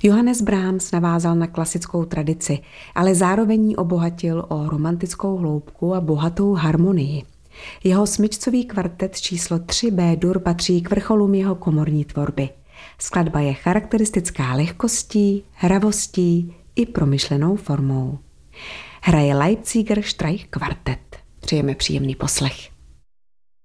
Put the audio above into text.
Johannes Brahms navázal na klasickou tradici, ale zároveň ji obohatil o romantickou hloubku a bohatou harmonii. Jeho smyčcový kvartet číslo 3 B-dur patří k vrcholům jeho komorní tvorby. Skladba je charakteristická lehkostí, hravostí i promyšlenou formou. Hraje Leipziger Streichquartett. Přejeme příjemný poslech.